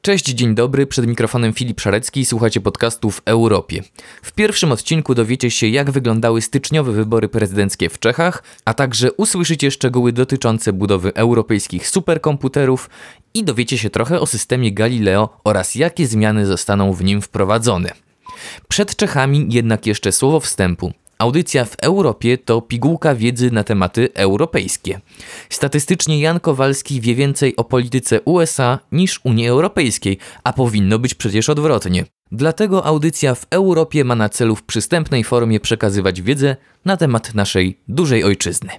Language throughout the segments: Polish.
Cześć, dzień dobry, przed mikrofonem Filip Szarecki, słuchacie podcastu w Europie. W pierwszym odcinku dowiecie się, jak wyglądały styczniowe wybory prezydenckie w Czechach, a także usłyszycie szczegóły dotyczące budowy europejskich superkomputerów i dowiecie się trochę o systemie Galileo oraz jakie zmiany zostaną w nim wprowadzone. Przed Czechami jednak jeszcze słowo wstępu. Audycja w Europie to pigułka wiedzy na tematy europejskie. Statystycznie Jan Kowalski wie więcej o polityce USA niż Unii Europejskiej, a powinno być przecież odwrotnie. Dlatego audycja w Europie ma na celu w przystępnej formie przekazywać wiedzę na temat naszej dużej ojczyzny.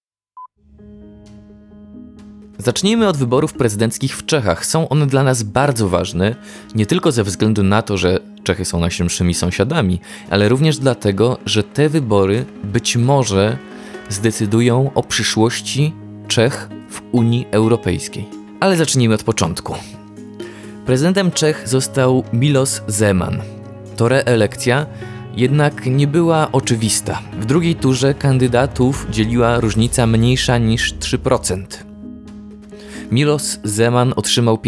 Zacznijmy od wyborów prezydenckich w Czechach. Są one dla nas bardzo ważne, nie tylko ze względu na to, że Czechy są naszymi sąsiadami, ale również dlatego, że te wybory być może zdecydują o przyszłości Czech w Unii Europejskiej. Ale zacznijmy od początku. Prezydentem Czech został Miloš Zeman. To reelekcja jednak nie była oczywista. W drugiej turze kandydatów dzieliła różnica mniejsza niż 3%. Miloš Zeman otrzymał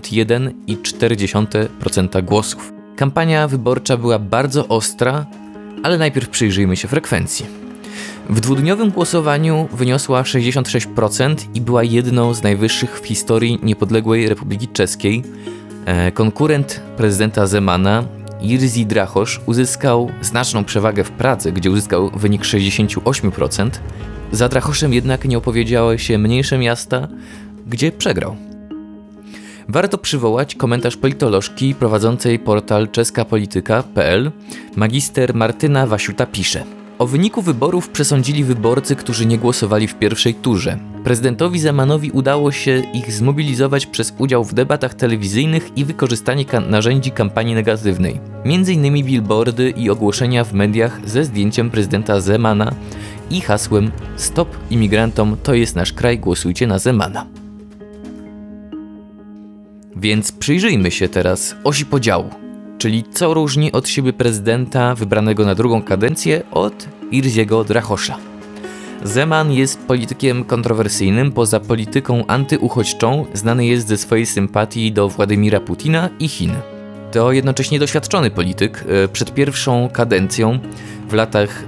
51,4% głosów. Kampania wyborcza była bardzo ostra, ale najpierw przyjrzyjmy się frekwencji. W dwudniowym głosowaniu wyniosła 66% i była jedną z najwyższych w historii niepodległej Republiki Czeskiej. Konkurent prezydenta Zemana, Jiří Drahoš, uzyskał znaczną przewagę w Pradze, gdzie uzyskał wynik 68%. Za Drahošem jednak nie opowiedziały się mniejsze miasta, gdzie przegrał. Warto przywołać komentarz politolożki prowadzącej portal czeskapolityka.pl. Magister Martyna Wasiuta pisze: o wyniku wyborów przesądzili wyborcy, którzy nie głosowali w pierwszej turze. Prezydentowi Zemanowi udało się ich zmobilizować przez udział w debatach telewizyjnych i wykorzystanie narzędzi kampanii negatywnej. M.in. billboardy i ogłoszenia w mediach ze zdjęciem prezydenta Zemana i hasłem Stop imigrantom, to jest nasz kraj, głosujcie na Zemana. Więc przyjrzyjmy się teraz osi podziału, czyli co różni od siebie prezydenta wybranego na drugą kadencję od Jiřího Drahoša. Zeman jest politykiem kontrowersyjnym, poza polityką antyuchodźczą znany jest ze swojej sympatii do Władimira Putina i Chin. To jednocześnie doświadczony polityk. Przed pierwszą kadencją w latach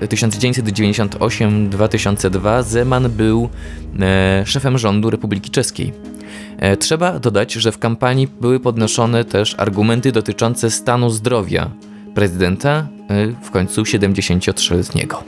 1998-2002 Zeman był szefem rządu Republiki Czeskiej. Trzeba dodać, że w kampanii były podnoszone też argumenty dotyczące stanu zdrowia prezydenta, w końcu 73-letniego.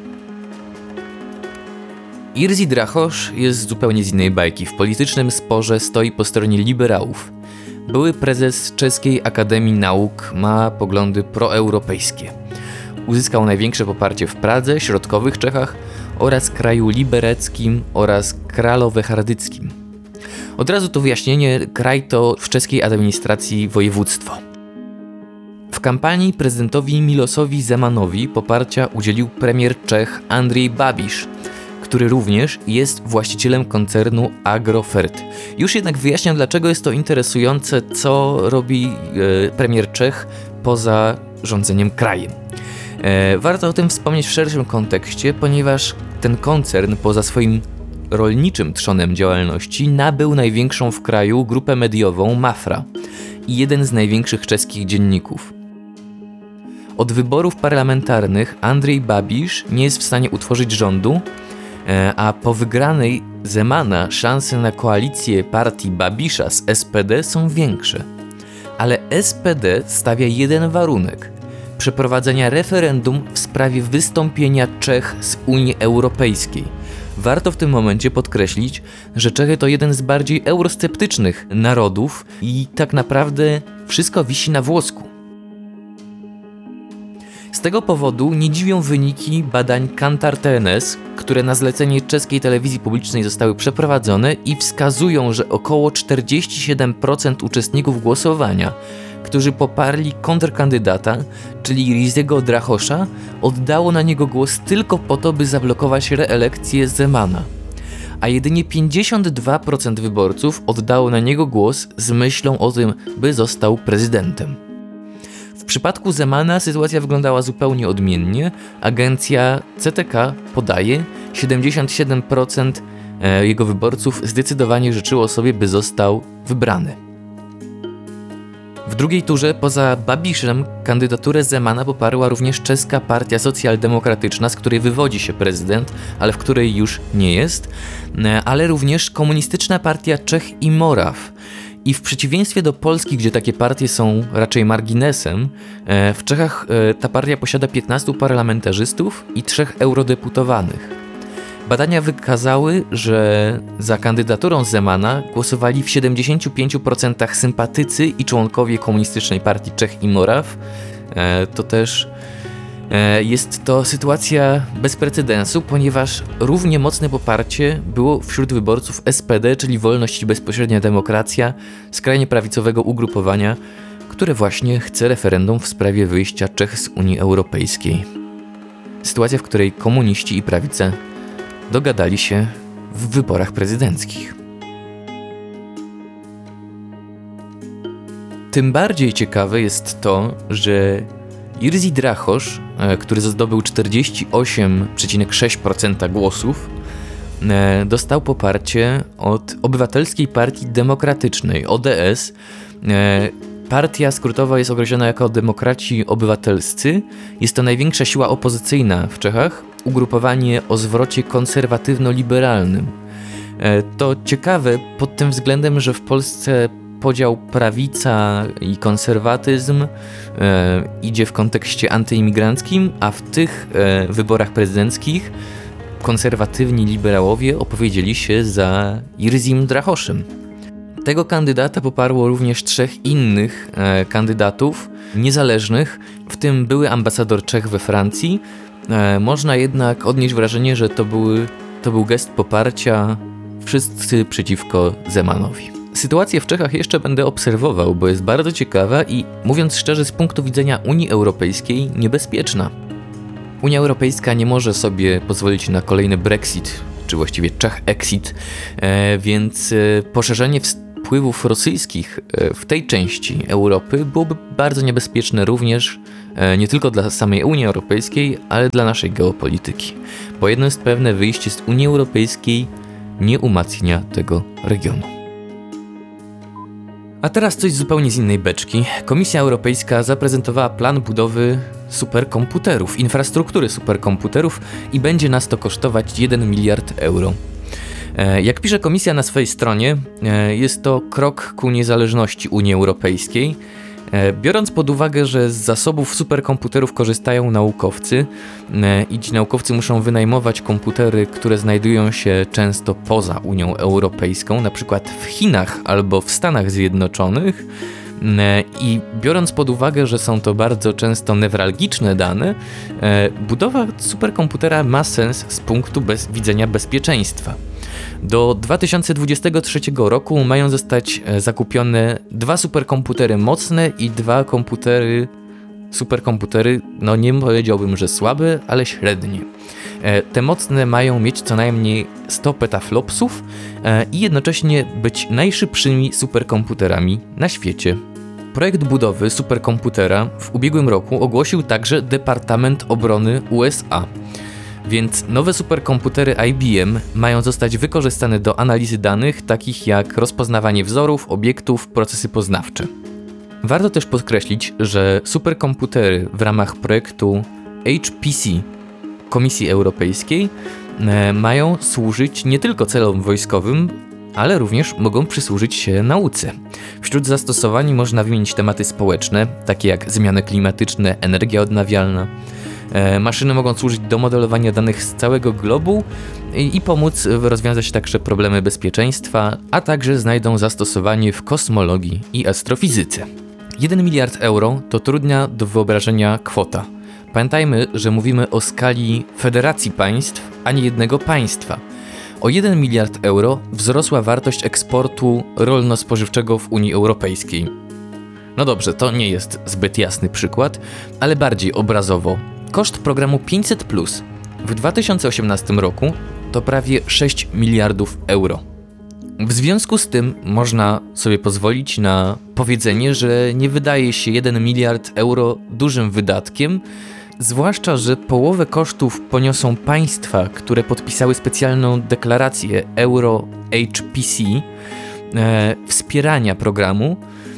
Jiří Drahoš jest zupełnie z innej bajki. W politycznym sporze stoi po stronie liberałów. Były prezes Czeskiej Akademii Nauk, ma poglądy proeuropejskie. Uzyskał największe poparcie w Pradze, środkowych Czechach oraz kraju libereckim oraz kralovéhradeckým. Od razu to wyjaśnienie, kraj to w czeskiej administracji województwo. W kampanii prezydentowi Milošowi Zemanowi poparcia udzielił premier Czech Andrej Babiš, który również jest właścicielem koncernu Agrofert. Już jednak wyjaśniam, dlaczego jest to interesujące, co robi premier Czech poza rządzeniem krajem. Warto o tym wspomnieć w szerszym kontekście, ponieważ ten koncern poza swoim rolniczym trzonem działalności nabył największą w kraju grupę mediową Mafra i jeden z największych czeskich dzienników. Od wyborów parlamentarnych Andrej Babiš nie jest w stanie utworzyć rządu, a po wygranej Zemana szanse na koalicję partii Babisza z SPD są większe. Ale SPD stawia jeden warunek: przeprowadzenia referendum w sprawie wystąpienia Czech z Unii Europejskiej. Warto w tym momencie podkreślić, że Czechy to jeden z bardziej eurosceptycznych narodów i tak naprawdę wszystko wisi na włosku. Z tego powodu nie dziwią wyniki badań Kantar TNS, które na zlecenie czeskiej telewizji publicznej zostały przeprowadzone i wskazują, że około 47% uczestników głosowania, którzy poparli kontrkandydata, czyli Jiřího Drahoša, oddało na niego głos tylko po to, by zablokować reelekcję Zemana. A jedynie 52% wyborców oddało na niego głos z myślą o tym, by został prezydentem. W przypadku Zemana sytuacja wyglądała zupełnie odmiennie. Agencja CTK podaje, 77% jego wyborców zdecydowanie życzyło sobie, by został wybrany. W drugiej turze poza Babiszem kandydaturę Zemana poparła również czeska partia socjaldemokratyczna, z której wywodzi się prezydent, ale w której już nie jest, ale również komunistyczna partia Czech i Moraw. I w przeciwieństwie do Polski, gdzie takie partie są raczej marginesem, w Czechach ta partia posiada 15 parlamentarzystów i 3 eurodeputowanych. Badania wykazały, że za kandydaturą Zemana głosowali w 75% sympatycy i członkowie komunistycznej partii Czech i Moraw. To też jest to sytuacja bez precedensu, ponieważ równie mocne poparcie było wśród wyborców SPD, czyli Wolność i Bezpośrednia Demokracja, skrajnie prawicowego ugrupowania, które właśnie chce referendum w sprawie wyjścia Czech z Unii Europejskiej. Sytuacja, w której komuniści i prawica dogadali się w wyborach prezydenckich. Tym bardziej ciekawe jest to, że Jiří Drachoš, który zdobył 48,6% głosów, dostał poparcie od Obywatelskiej Partii Demokratycznej, ODS. Partia skrótowo jest określona jako Demokraci Obywatelscy. Jest to największa siła opozycyjna w Czechach, ugrupowanie o zwrocie konserwatywno-liberalnym. To ciekawe pod tym względem, że w Polsce podział prawica i konserwatyzm idzie w kontekście antyimigranckim, a w tych wyborach prezydenckich konserwatywni liberałowie opowiedzieli się za Jiřím Drachošem. Tego kandydata poparło również 3 innych kandydatów niezależnych, w tym były ambasador Czech we Francji. Można jednak odnieść wrażenie, że to był gest poparcia wszyscy przeciwko Zemanowi. Sytuację w Czechach jeszcze będę obserwował, bo jest bardzo ciekawa i, mówiąc szczerze, z punktu widzenia Unii Europejskiej niebezpieczna. Unia Europejska nie może sobie pozwolić na kolejny Brexit, czy właściwie Czech-exit, więc poszerzenie wpływów rosyjskich w tej części Europy byłoby bardzo niebezpieczne również nie tylko dla samej Unii Europejskiej, ale dla naszej geopolityki. Bo jedno jest pewne, wyjście z Unii Europejskiej nie umacnia tego regionu. A teraz coś zupełnie z innej beczki. Komisja Europejska zaprezentowała plan budowy superkomputerów, infrastruktury superkomputerów i będzie nas to kosztować 1 miliard euro. Jak pisze Komisja na swojej stronie, jest to krok ku niezależności Unii Europejskiej. Biorąc pod uwagę, że z zasobów superkomputerów korzystają naukowcy i ci naukowcy muszą wynajmować komputery, które znajdują się często poza Unią Europejską, na przykład w Chinach albo w Stanach Zjednoczonych, i biorąc pod uwagę, że są to bardzo często newralgiczne dane, budowa superkomputera ma sens z punktu widzenia bezpieczeństwa. Do 2023 roku mają zostać zakupione 2 superkomputery mocne i 2 superkomputery, no nie powiedziałbym, że słabe, ale średnie. Te mocne mają mieć co najmniej 100 petaflopsów i jednocześnie być najszybszymi superkomputerami na świecie. Projekt budowy superkomputera w ubiegłym roku ogłosił także Departament Obrony USA. Więc nowe superkomputery IBM mają zostać wykorzystane do analizy danych, takich jak rozpoznawanie wzorów, obiektów, procesy poznawcze. Warto też podkreślić, że superkomputery w ramach projektu HPC Komisji Europejskiej mają służyć nie tylko celom wojskowym, ale również mogą przysłużyć się nauce. Wśród zastosowań można wymienić tematy społeczne, takie jak zmiany klimatyczne, energia odnawialna. Maszyny mogą służyć do modelowania danych z całego globu i pomóc rozwiązać także problemy bezpieczeństwa, a także znajdą zastosowanie w kosmologii i astrofizyce. 1 miliard euro to trudna do wyobrażenia kwota. Pamiętajmy, że mówimy o skali federacji państw, a nie jednego państwa. O 1 miliard euro wzrosła wartość eksportu rolno-spożywczego w Unii Europejskiej. No dobrze, to nie jest zbyt jasny przykład, ale bardziej obrazowo. Koszt programu 500+ w 2018 roku to prawie 6 miliardów euro. W związku z tym można sobie pozwolić na powiedzenie, że nie wydaje się 1 miliard euro dużym wydatkiem, zwłaszcza, że połowę kosztów poniosą państwa, które podpisały specjalną deklarację Euro HPC wspierania programu,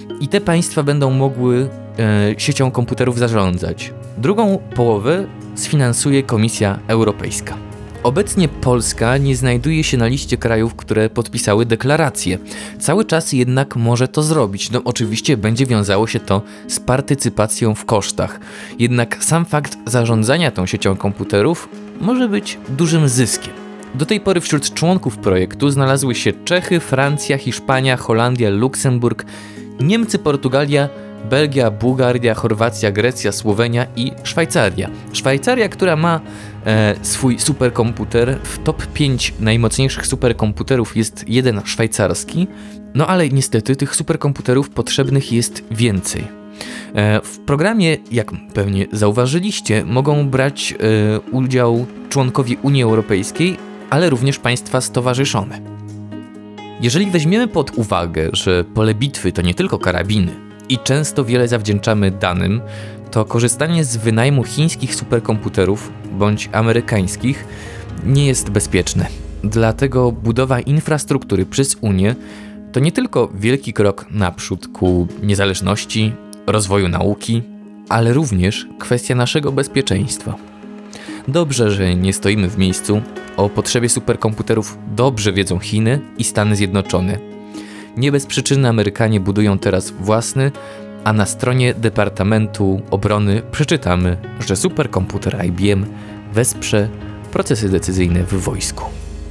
i te państwa będą mogły siecią komputerów zarządzać. Drugą połowę sfinansuje Komisja Europejska. Obecnie Polska nie znajduje się na liście krajów, które podpisały deklarację. Cały czas jednak może to zrobić. No oczywiście będzie wiązało się to z partycypacją w kosztach. Jednak sam fakt zarządzania tą siecią komputerów może być dużym zyskiem. Do tej pory wśród członków projektu znalazły się Czechy, Francja, Hiszpania, Holandia, Luksemburg, Niemcy, Portugalia, Belgia, Bułgaria, Chorwacja, Grecja, Słowenia i Szwajcaria. Szwajcaria, która ma swój superkomputer. W top 5 najmocniejszych superkomputerów jest jeden szwajcarski. No ale niestety tych superkomputerów potrzebnych jest więcej. W programie, jak pewnie zauważyliście, mogą brać udział członkowie Unii Europejskiej, ale również państwa stowarzyszone. Jeżeli weźmiemy pod uwagę, że pole bitwy to nie tylko karabiny i często wiele zawdzięczamy danym, to korzystanie z wynajmu chińskich superkomputerów bądź amerykańskich nie jest bezpieczne. Dlatego budowa infrastruktury przez Unię to nie tylko wielki krok naprzód ku niezależności, rozwoju nauki, ale również kwestia naszego bezpieczeństwa. Dobrze, że nie stoimy w miejscu. O potrzebie superkomputerów dobrze wiedzą Chiny i Stany Zjednoczone. Nie bez przyczyny Amerykanie budują teraz własny, a na stronie Departamentu Obrony przeczytamy, że superkomputer IBM wesprze procesy decyzyjne w wojsku.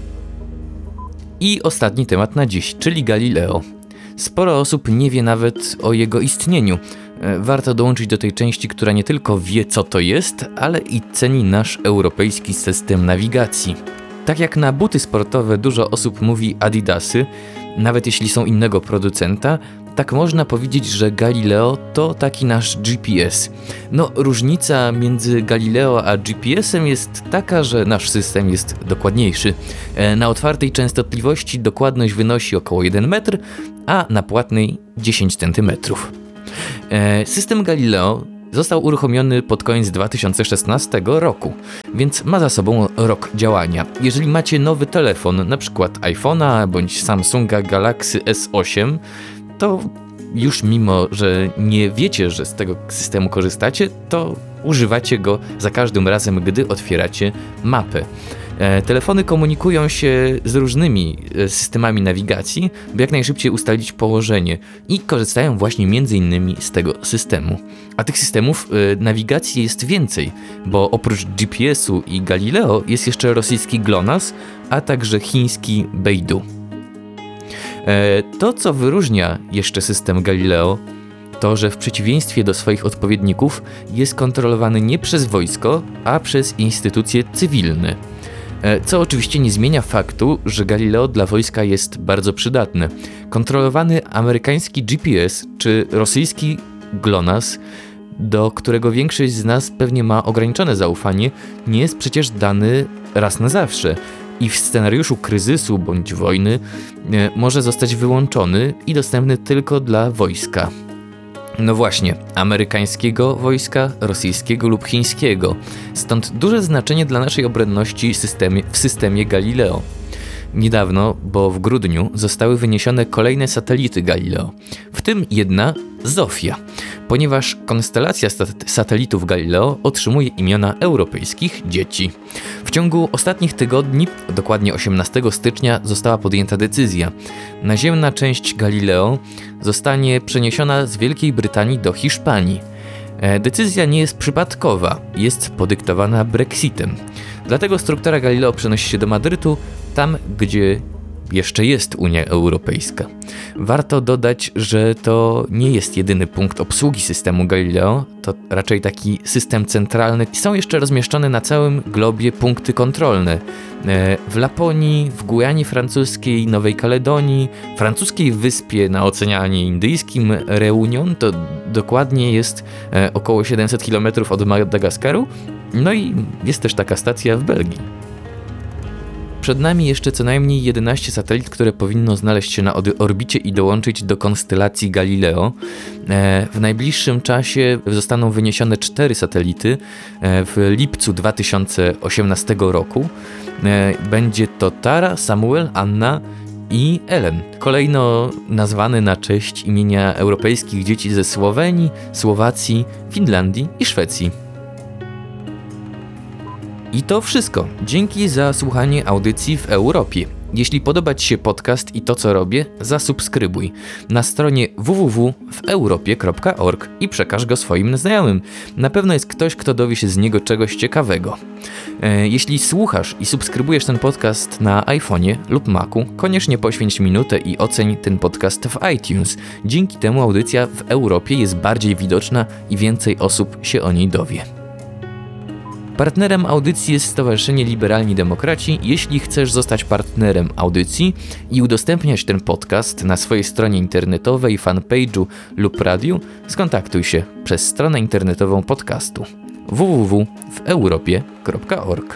I ostatni temat na dziś, czyli Galileo. Sporo osób nie wie nawet o jego istnieniu. Warto dołączyć do tej części, która nie tylko wie, co to jest, ale i ceni nasz europejski system nawigacji. Tak jak na buty sportowe dużo osób mówi Adidasy, nawet jeśli są innego producenta, tak można powiedzieć, że Galileo to taki nasz GPS. No, różnica między Galileo a GPS-em jest taka, że nasz system jest dokładniejszy. Na otwartej częstotliwości dokładność wynosi około 1 metr, a na płatnej 10 cm. System Galileo został uruchomiony pod koniec 2016 roku, więc ma za sobą rok działania. Jeżeli macie nowy telefon, np. iPhone'a bądź Samsunga Galaxy S8, to już mimo, że nie wiecie, że z tego systemu korzystacie, to używacie go za każdym razem, gdy otwieracie mapę. Telefony komunikują się z różnymi systemami nawigacji, by jak najszybciej ustalić położenie i korzystają właśnie m.in. z tego systemu. A tych systemów nawigacji jest więcej, bo oprócz GPS-u i Galileo jest jeszcze rosyjski GLONASS, a także chiński Beidou. To, co wyróżnia jeszcze system Galileo, to, że w przeciwieństwie do swoich odpowiedników jest kontrolowany nie przez wojsko, a przez instytucje cywilne. Co oczywiście nie zmienia faktu, że Galileo dla wojska jest bardzo przydatne. Kontrolowany amerykański GPS czy rosyjski GLONASS, do którego większość z nas pewnie ma ograniczone zaufanie, nie jest przecież dany raz na zawsze i w scenariuszu kryzysu bądź wojny może zostać wyłączony i dostępny tylko dla wojska. No właśnie, amerykańskiego wojska, rosyjskiego lub chińskiego. Stąd duże znaczenie dla naszej obronności w systemie Galileo. Niedawno, bo w grudniu, zostały wyniesione kolejne satelity Galileo, w tym jedna Zofia, ponieważ konstelacja satelitów Galileo otrzymuje imiona europejskich dzieci. W ciągu ostatnich tygodni, dokładnie 18 stycznia, została podjęta decyzja. Naziemna część Galileo zostanie przeniesiona z Wielkiej Brytanii do Hiszpanii. Decyzja nie jest przypadkowa, jest podyktowana Brexitem. Dlatego struktura Galileo przenosi się do Madrytu, tam gdzie jeszcze jest Unia Europejska. Warto dodać, że to nie jest jedyny punkt obsługi systemu Galileo, to raczej taki system centralny. Są jeszcze rozmieszczone na całym globie punkty kontrolne. W Laponii, w Gujanie Francuskiej, Nowej Kaledonii, francuskiej wyspie na Oceanie Indyjskim Reunion, to dokładnie jest około 700 km od Madagaskaru. No i jest też taka stacja w Belgii. Przed nami jeszcze co najmniej 11 satelit, które powinno znaleźć się na orbicie i dołączyć do konstelacji Galileo. W najbliższym czasie zostaną wyniesione 4 satelity w lipcu 2018 roku. Będzie to Tara, Samuel, Anna i Ellen, kolejno nazwany na cześć imienia europejskich dzieci ze Słowenii, Słowacji, Finlandii i Szwecji. I to wszystko. Dzięki za słuchanie audycji w Europie. Jeśli podoba Ci się podcast i to, co robię, zasubskrybuj na stronie www.weuropie.org i przekaż go swoim znajomym. Na pewno jest ktoś, kto dowie się z niego czegoś ciekawego. Jeśli słuchasz i subskrybujesz ten podcast na iPhone'ie lub Macu, koniecznie poświęć minutę i oceń ten podcast w iTunes. Dzięki temu audycja w Europie jest bardziej widoczna i więcej osób się o niej dowie. Partnerem audycji jest Stowarzyszenie Liberalni Demokraci. Jeśli chcesz zostać partnerem audycji i udostępniać ten podcast na swojej stronie internetowej, fanpage'u lub radiu, skontaktuj się przez stronę internetową podcastu www.weuropie.org.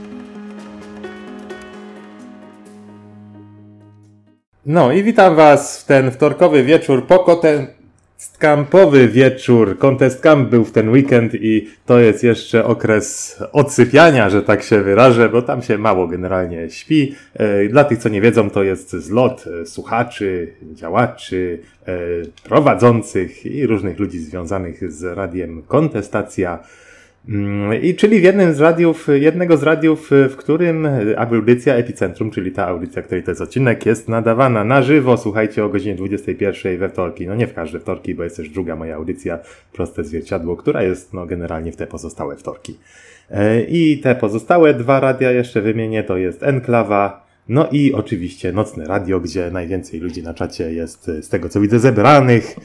No i witam Was w ten wtorkowy wieczór campowy wieczór. Contest Camp był w ten weekend i to jest jeszcze okres odsypiania, że tak się wyrażę, bo tam się mało generalnie śpi. Dla tych, co nie wiedzą, to jest zlot słuchaczy, działaczy, prowadzących i różnych ludzi związanych z radiem Kontestacja. Czyli w jednego z radiów, w którym audycja Epicentrum, czyli ta audycja, której to jest odcinek, jest nadawana na żywo, słuchajcie, o godzinie 21 we wtorki. No nie w każde wtorki, bo jest też druga moja audycja, Proste Zwierciadło, która jest generalnie w te pozostałe wtorki. I te pozostałe dwa radia jeszcze wymienię, to jest Enklawa, no i oczywiście Nocne Radio, gdzie najwięcej ludzi na czacie jest, z tego co widzę, zebranych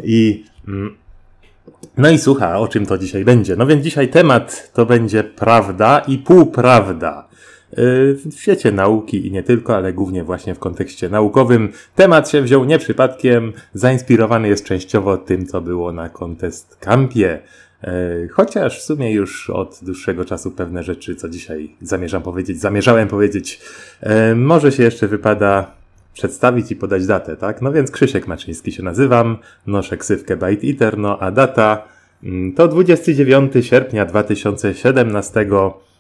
No i słuchaj, o czym to dzisiaj będzie? No więc dzisiaj temat to będzie prawda i półprawda. W świecie nauki i nie tylko, ale głównie właśnie w kontekście naukowym. Temat się wziął nie przypadkiem, zainspirowany jest częściowo tym, co było na Contest Campie. Chociaż w sumie już od dłuższego czasu pewne rzeczy, co dzisiaj zamierzałem powiedzieć, może się jeszcze wypada przedstawić i podać datę, tak? No więc Krzysiek Maczyński się nazywam, noszę ksywkę Bite Eater, no a data to 29 sierpnia 2017